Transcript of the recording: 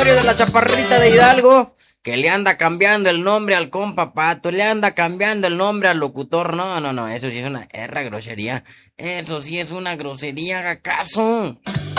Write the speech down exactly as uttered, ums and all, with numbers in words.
comentario de la chaparrita de Hidalgo, que le anda cambiando el nombre al compa Pato, le anda cambiando el nombre al locutor. No, no, no, eso sí es una erra grosería. Eso sí es una grosería, ¿acaso?